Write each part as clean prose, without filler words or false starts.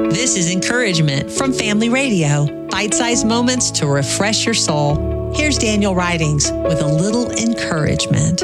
This is Encouragement from Family Radio. Bite-sized moments to refresh your soul. Here's Daniel Ridings with a little encouragement.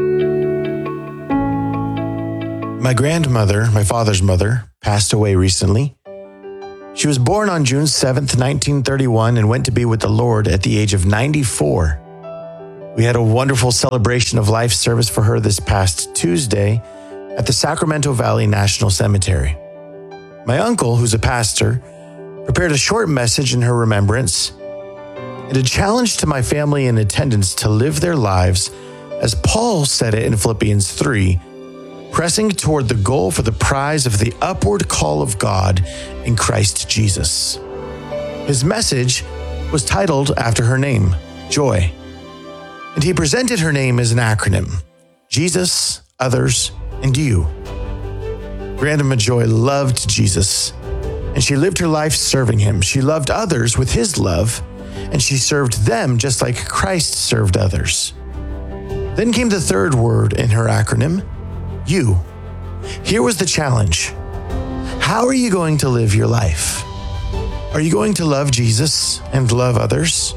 My grandmother, my father's mother, passed away recently. She was born on June 7th, 1931, and went to be with the Lord at the age of 94. We had a wonderful celebration of life service for her this past Tuesday at the Sacramento Valley National Cemetery. My uncle, who's a pastor, prepared a short message in her remembrance and a challenge to my family in attendance to live their lives, as Paul said it in Philippians 3, pressing toward the goal for the prize of the upward call of God in Christ Jesus. His message was titled after her name, Joy, and he presented her name as an acronym, Jesus, Others, and You. Grandma Joy loved Jesus, and she lived her life serving him. She loved others with his love, and she served them just like Christ served others. Then came the third word in her acronym, You. Here was the challenge. How are you going to live your life? Are you going to love Jesus and love others?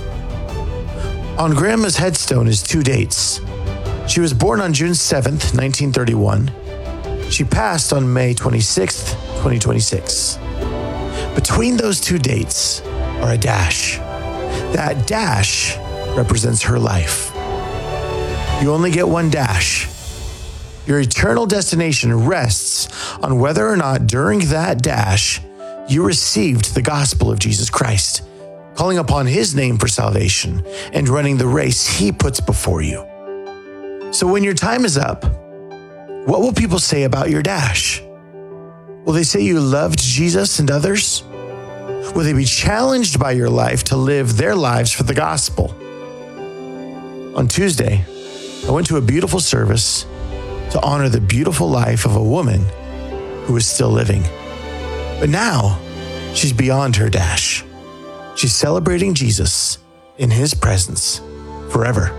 On Grandma's headstone is 2 dates. She was born on June 7th, 1931. She passed on May 26th, 2026. Between those 2 dates are a dash. That dash represents her life. You only get one dash. Your eternal destination rests on whether or not during that dash you received the gospel of Jesus Christ, calling upon his name for salvation and running the race he puts before you. So when your time is up, what will people say about your dash? Will they say you loved Jesus and others? Will they be challenged by your life to live their lives for the gospel? On Tuesday, I went to a beautiful service to honor the beautiful life of a woman who is still living. But now, she's beyond her dash. She's celebrating Jesus in his presence forever.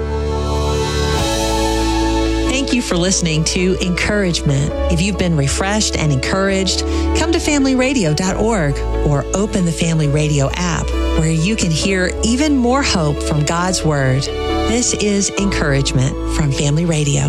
Thank you for listening to Encouragement. If you've been refreshed and encouraged, come to familyradio.org or open the Family Radio app, where you can hear even more hope from God's Word. This is Encouragement from Family Radio.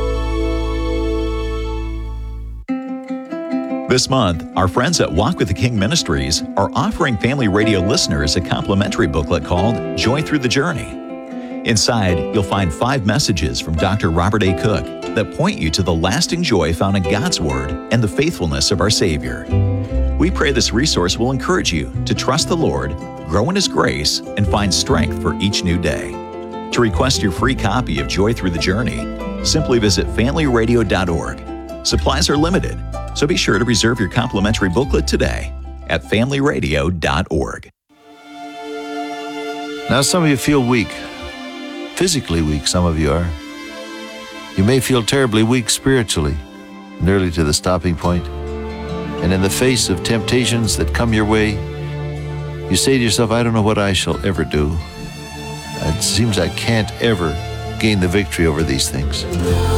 This month, our friends at Walk with the King Ministries are offering Family Radio listeners a complimentary booklet called Joy Through the Journey. Inside, you'll find 5 messages from Dr. Robert A. Cook that point you to the lasting joy found in God's Word and the faithfulness of our Savior. We pray this resource will encourage you to trust the Lord, grow in His grace, and find strength for each new day. To request your free copy of Joy Through the Journey, simply visit familyradio.org. Supplies are limited, so be sure to reserve your complimentary booklet today at familyradio.org. Now some of you feel weak. Physically weak, some of you are. You may feel terribly weak spiritually, nearly to the stopping point. And in the face of temptations that come your way, you say to yourself, I don't know what I shall ever do. It seems I can't ever gain the victory over these things.